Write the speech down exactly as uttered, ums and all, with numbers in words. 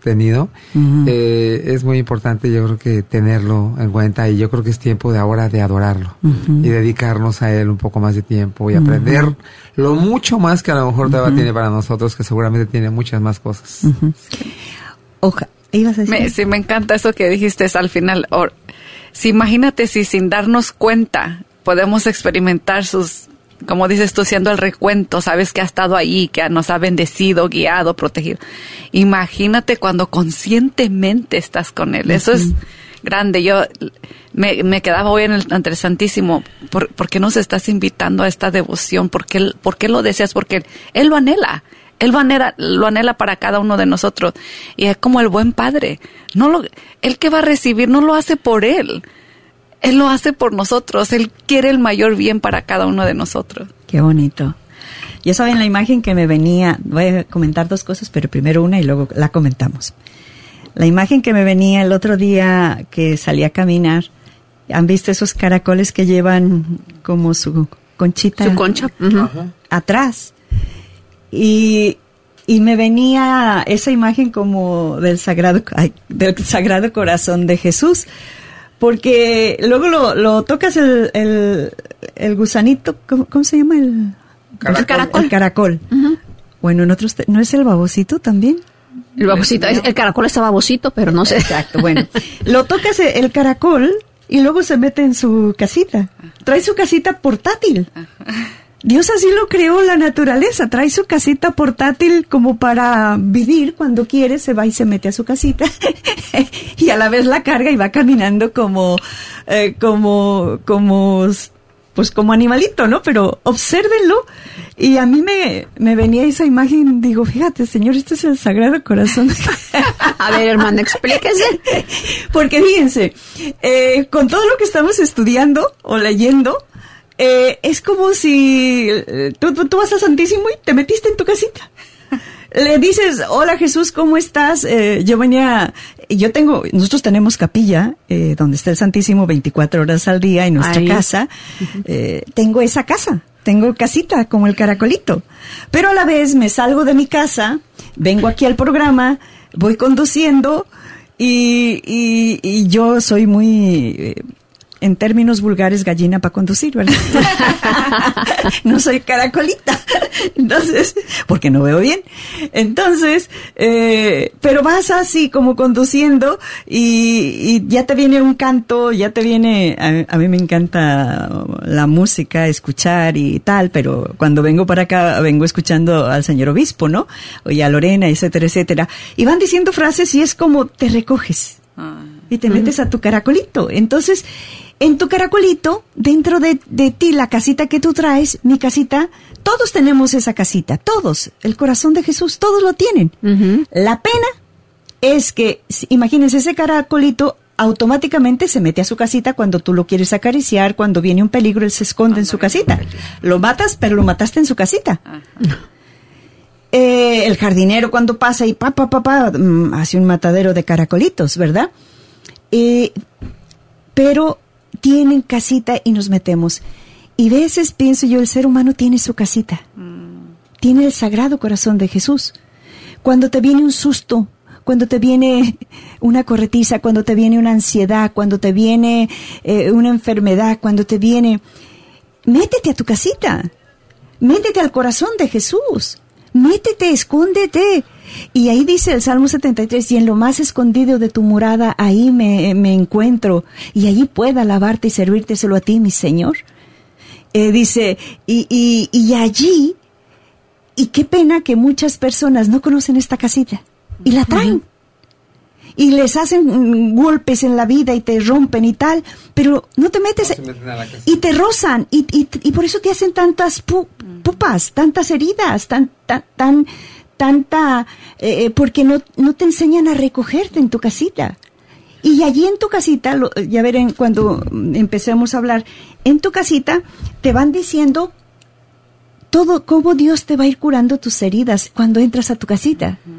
tenido, uh-huh. eh, es muy importante, yo creo que tenerlo en cuenta, y yo creo que es tiempo de ahora de adorarlo uh-huh. y dedicarnos a él un poco más de tiempo y uh-huh. aprender lo mucho más que a lo mejor todavía uh-huh. tiene para nosotros, que seguramente tiene muchas más cosas. Uh-huh. Oja, ¿ibas a decir? Me, sí, me encanta eso que dijiste al final. Or, si imagínate si sin darnos cuenta podemos experimentar sus, como dices tú, siendo el recuento, sabes que ha estado ahí, que nos ha bendecido, guiado, protegido. Imagínate cuando conscientemente estás con él. Eso uh-huh. es grande. Yo me, me quedaba hoy en el, ante el Santísimo. ¿Por, ¿Por qué nos estás invitando a esta devoción? ¿Por qué, por qué lo deseas? Porque él, él lo anhela. Él lo anhela, lo anhela para cada uno de nosotros. Y es como el buen padre. No lo, él que va a recibir no lo hace por él. Él lo hace por nosotros. Él quiere el mayor bien para cada uno de nosotros. Qué bonito. Ya saben la imagen que me venía. Voy a comentar dos cosas, pero primero una y luego la comentamos. La imagen que me venía el otro día que salí a caminar. ¿Han visto esos caracoles que llevan como su conchita? Su concha. Uh-huh. Atrás. Y, y me venía esa imagen como del sagrado, ay, del Sagrado Corazón de Jesús. Porque luego lo, lo tocas el, el, el gusanito, ¿cómo, ¿cómo se llama? El caracol. El caracol. El caracol. Uh-huh. Bueno, en otros, te, ¿no es el babosito también? El babosito, el, el caracol está babosito, pero no sé. Exacto, bueno. Lo tocas el caracol y luego se mete en su casita. Trae su casita portátil. Dios así lo creó, la naturaleza. Trae su casita portátil como para vivir cuando quiere, se va y se mete a su casita y a la vez la carga y va caminando como, eh, como, como, pues como animalito, ¿no? Pero obsérvenlo. Y a mí me, me venía esa imagen, digo, fíjate, Señor, este es el Sagrado Corazón. A ver, hermano, explíquese. Porque fíjense, eh, con todo lo que estamos estudiando o leyendo, Eh, es como si eh, tú, tú, tú vas a Santísimo y te metiste en tu casita. Le dices, hola Jesús, ¿cómo estás? Eh, yo venía, yo tengo, nosotros tenemos capilla, eh, donde está el Santísimo veinticuatro horas al día en nuestra Ahí. casa. Eh, tengo esa casa, tengo casita como el caracolito. Pero a la vez me salgo de mi casa, vengo aquí al programa, voy conduciendo y, y, y yo soy muy... Eh, en términos vulgares, gallina para conducir, ¿verdad? No soy caracolita. Entonces, porque no veo bien. Entonces, eh, pero vas así como conduciendo y, y ya te viene un canto, ya te viene, a, a mí me encanta la música, escuchar y tal, pero cuando vengo para acá, vengo escuchando al señor obispo, ¿no? Y a Lorena, etcétera, etcétera. Y van diciendo frases y es como te recoges y te metes a tu caracolito. Entonces, en tu caracolito, dentro de, de ti, la casita que tú traes, mi casita, todos tenemos esa casita, todos, el corazón de Jesús, todos lo tienen. Uh-huh. La pena es que, imagínense, ese caracolito automáticamente se mete a su casita cuando tú lo quieres acariciar, cuando viene un peligro, él se esconde en su casita. Lo matas, pero lo mataste en su casita. Uh-huh. Eh, el jardinero cuando pasa y pa, pa, pa, pa, hace un matadero de caracolitos, ¿verdad? Eh, pero tienen casita y nos metemos. Y a veces pienso yo, el ser humano tiene su casita. Mm. Tiene el Sagrado Corazón de Jesús. Cuando te viene un susto, cuando te viene una corretiza, cuando te viene una ansiedad, cuando te viene eh, una enfermedad, cuando te viene... Métete a tu casita. Métete al corazón de Jesús. Métete, escóndete. Y ahí dice el Salmo setenta y tres, y en lo más escondido de tu morada, ahí me, me encuentro, y allí pueda alabarte y servirte solo a ti, mi Señor. Eh, dice, y, y, y allí, y qué pena que muchas personas no conocen esta casita, y la traen. Uh-huh. Y les hacen golpes en la vida y te rompen y tal, pero no te metes, no y te rozan, y, y, y por eso te hacen tantas pu, pupas, tantas heridas, tan, tan, tan tanta, eh, porque no, no te enseñan a recogerte en tu casita. Y allí en tu casita, lo, ya verán cuando empecemos a hablar, en tu casita te van diciendo todo, cómo Dios te va a ir curando tus heridas cuando entras a tu casita.